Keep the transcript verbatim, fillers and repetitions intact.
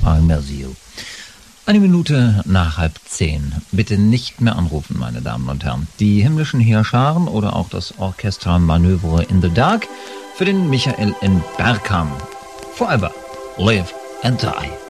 I miss you. Eine Minute nach halb zehn. Bitte nicht mehr anrufen, meine Damen und Herren. Die himmlischen Heerscharen oder auch das Orchestra Manövre in the Dark für den Michael in Bergkamp. Forever, live and die.